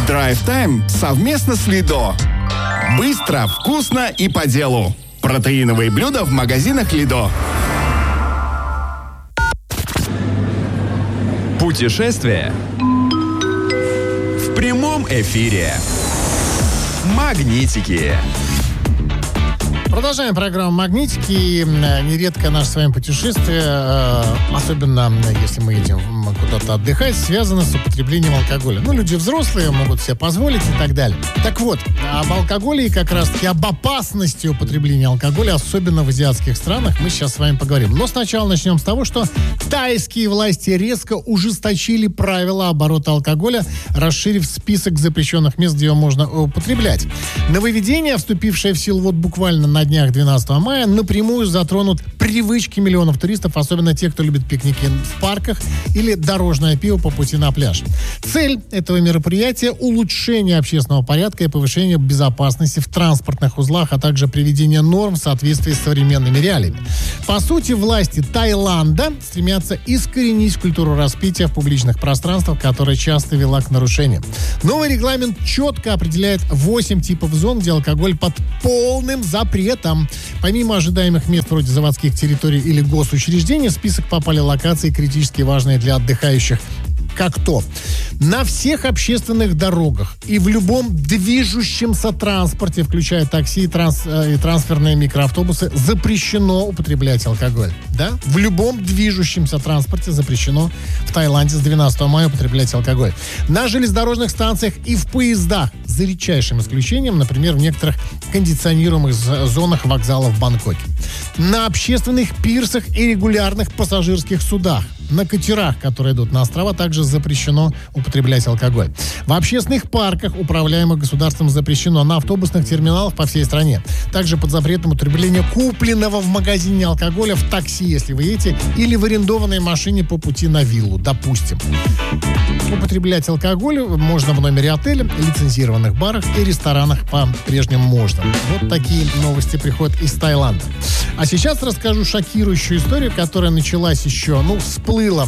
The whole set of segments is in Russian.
Драйв-тайм совместно с Лидо. Быстро, вкусно и по делу. Протеиновые блюда в магазинах Лидо. Путешествие в прямом эфире. Магнитики. Продолжаем программу «Магнитики». Нередко наше с вами путешествие, особенно если мы едем куда-то отдыхать, связано с употреблением алкоголя. Люди взрослые могут себе позволить и так далее. Так вот, об алкоголе и как раз-таки об опасности употребления алкоголя, особенно в азиатских странах, мы сейчас с вами поговорим. Но сначала начнем с того, что тайские власти резко ужесточили правила оборота алкоголя, расширив список запрещенных мест, где его можно употреблять. Нововведение, вступившее в силу буквально на днях 12 мая, напрямую затронут привычки миллионов туристов, особенно тех, кто любит пикники в парках или дорожное пиво по пути на пляж. Цель этого мероприятия – улучшение общественного порядка и повышение безопасности в транспортных узлах, а также приведение норм в соответствии с современными реалиями. По сути, власти Таиланда стремятся искоренить культуру распития в публичных пространствах, которая часто вела к нарушениям. Новый регламент четко определяет 8 типов зон, где алкоголь под полным запретом. Помимо ожидаемых мест вроде заводских территорий или госучреждений, в список попали локации, критически важные для отдыхающих. Как то на всех общественных дорогах и в любом движущемся транспорте, включая такси и трансферные микроавтобусы, запрещено употреблять алкоголь. Да? В любом движущемся транспорте запрещено в Таиланде с 12 мая употреблять алкоголь. На железнодорожных станциях и в поездах, за редчайшим исключением, например, в некоторых кондиционируемых зонах вокзалов в Бангкоке. На общественных пирсах и регулярных пассажирских судах. На катерах, которые идут на острова, также запрещено употреблять алкоголь. В общественных парках, управляемых государством, запрещено. На автобусных терминалах по всей стране. Также под запретом употребления купленного в магазине алкоголя в такси, если вы едете, или в арендованной машине по пути на виллу, допустим. Употреблять алкоголь можно в номере отеля, лицензированных барах и ресторанах по-прежнему можно. Вот такие новости приходят из Таиланда. А сейчас расскажу шокирующую историю, которая началась еще, всплыла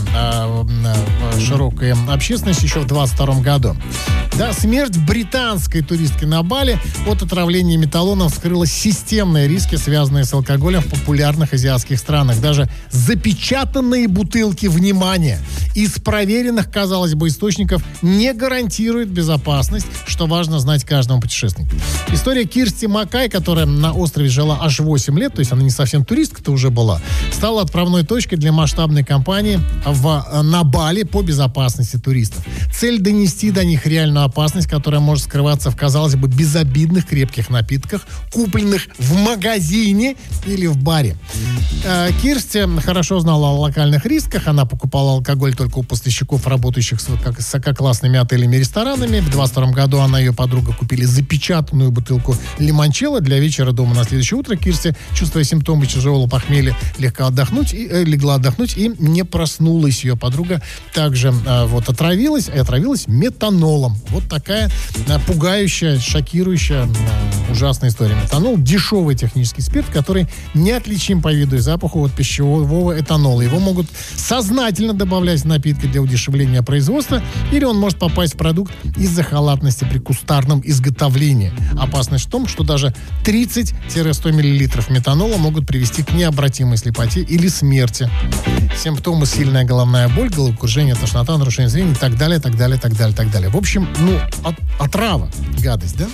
широкая общественность еще в 22 году. Да, смерть британской туристки на Бали от отравления металлоном вскрыла системные риски, связанные с алкоголем в популярных азиатских странах. Даже запечатанные бутылки, внимание, из проверенных, казалось бы, источников не гарантируют безопасность, что важно знать каждому путешественнику. История Кирсти Маккай, которая на острове жила аж 8 лет, то есть она не совсем туристка-то уже была, стала отправной точкой для масштабной кампании на Бали по безопасности туристов. Цель — донести до них реальную опасность, которая может скрываться в, казалось бы, безобидных крепких напитках, купленных в магазине или в баре. Кирсти хорошо знала о локальных рисках. Она покупала алкоголь только у поставщиков, работающих с высококлассными отелями и ресторанами. В 22 году она и ее подруга купили запечатанную бутылку лимончелло для вечера дома на следующее утро. Кирсти, чувствуя симптомы тяжелого похмелья, легла отдохнуть и не проснулась. Ее подруга также отравилась метанолом. Вот такая пугающая, шокирующая, ужасная история. Метанол — дешевый технический спирт, который неотличим по виду и запаху от пищевого этанола. Его могут сознательно добавлять в напитки для удешевления производства, или он может попасть в продукт из-за халатности при кустарном изготовлении. Опасность в том, что даже 30-100 мл метанола могут привести к необратимой слепоте или смерти. Симптомы — сильная головная боль, головокружение, тошнота, нарушение зрения и так далее, так далее, так далее, так далее. В общем, отрава, гадость, да?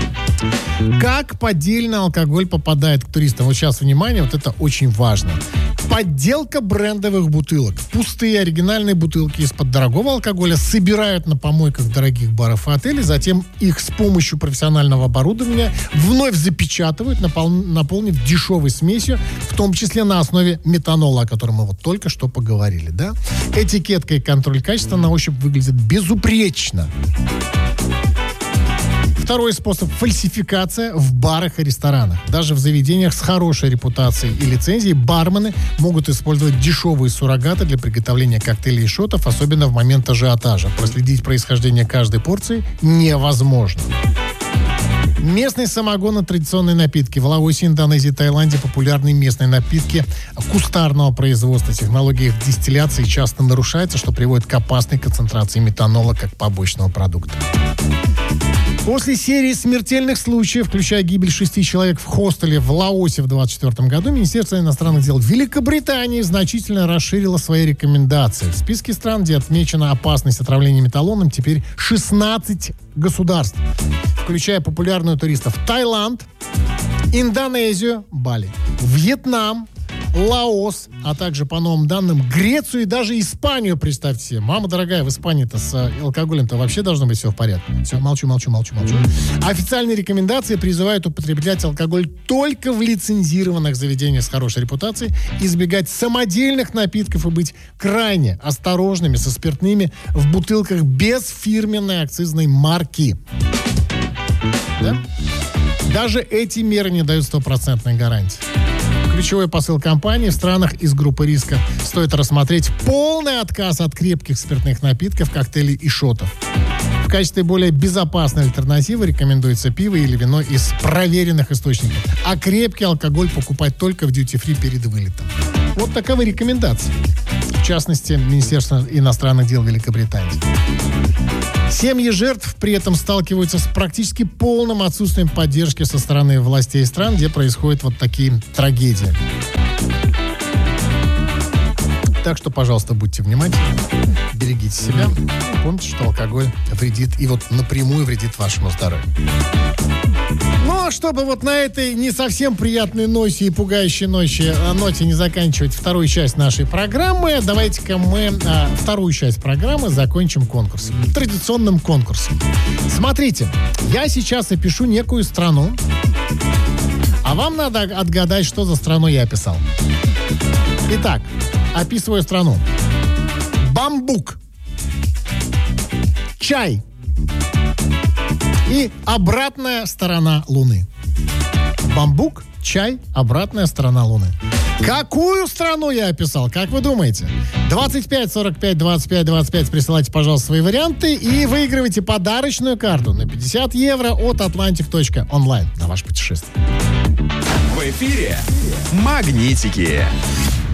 Как поддельный алкоголь попадает к туристам? Вот сейчас, внимание, вот это очень важно. Подделка брендовых бутылок. Пустые оригинальные бутылки из-под дорогого алкоголя собирают на помойках дорогих баров и отелей, затем их с помощью профессионального оборудования вновь запечатывают, наполнив дешевой смесью, в том числе на основе метанола, о котором мы только что поговорили, да? Этикетка и контроль качества на ощупь выглядят безупречно. Второй способ – фальсификация в барах и ресторанах. Даже в заведениях с хорошей репутацией и лицензией бармены могут использовать дешевые суррогаты для приготовления коктейлей и шотов, особенно в момент ажиотажа. Проследить происхождение каждой порции невозможно. Местный самогон и традиционные напитки. В Лаосе, Индонезии, Таиланде популярны местные напитки кустарного производства. Технология их дистилляции часто нарушается, что приводит к опасной концентрации метанола как побочного продукта. После серии смертельных случаев, включая гибель 6 человек в хостеле в Лаосе в 2024 году, Министерство иностранных дел Великобритании значительно расширило свои рекомендации. В списке стран, где отмечена опасность отравления металлоном, теперь 16 государств, включая популярную туристов Таиланд, Индонезию, Бали, Вьетнам, Лаос, а также, по новым данным, Грецию и даже Испанию, представьте себе. Мама дорогая, в Испании-то с алкоголем-то вообще должно быть все в порядке. Все, молчу. Официальные рекомендации призывают употреблять алкоголь только в лицензированных заведениях с хорошей репутацией, избегать самодельных напитков и быть крайне осторожными со спиртными в бутылках без фирменной акцизной марки. Да? Даже эти меры не дают стопроцентной гарантии. Ключевой посыл компании: в странах из группы риска стоит рассмотреть полный отказ от крепких спиртных напитков, коктейлей и шотов. В качестве более безопасной альтернативы рекомендуется пиво или вино из проверенных источников, а крепкий алкоголь покупать только в дьюти-фри перед вылетом. Вот таковы рекомендации. В частности, Министерство иностранных дел Великобритании. Семьи жертв при этом сталкиваются с практически полным отсутствием поддержки со стороны властей стран, где происходят вот такие трагедии. Так что, пожалуйста, будьте внимательны, берегите себя. Помните, что алкоголь вредит, и вот напрямую вредит вашему здоровью. Ну, а чтобы вот на этой не совсем приятной ноте и пугающей ноте не заканчивать вторую часть нашей программы, давайте-ка мы вторую часть программы закончим конкурсом. Традиционным конкурсом. Смотрите, я сейчас опишу некую страну, а вам надо отгадать, что за страну я описал. Итак, описываю страну. Бамбук. Чай. И обратная сторона Луны. Бамбук, чай, обратная сторона Луны. Какую страну я описал? Как вы думаете? 25 45 25 25 присылайте, пожалуйста, свои варианты и выигрывайте подарочную карту на 50 евро от Atlantic.online на ваше путешествие. В эфире «Магнитики».